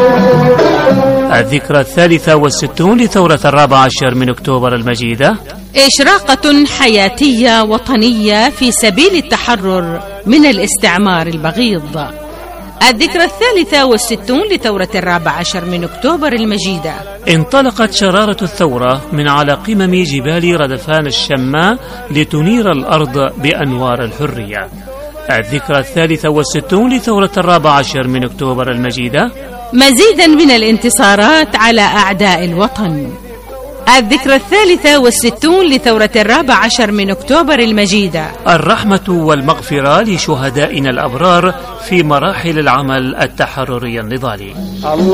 الذكرى 63 لثورة 14 من أكتوبر المجيدة. إشراقة حياتية وطنية في سبيل التحرر من الاستعمار البغيض. الذكرى 63 لثورة 14 من أكتوبر المجيدة. انطلقت شرارة الثورة من على قمم جبال ردفان الشماء لتنير الأرض بأنوار الحرية. الذكرى 63 لثورة 14 من أكتوبر المجيدة. مزيدا من الانتصارات على أعداء الوطن. الذكرى 63 لثورة 14 من أكتوبر المجيدة. الرحمة والمغفرة لشهدائنا الأبرار في مراحل العمل التحرري النضالي.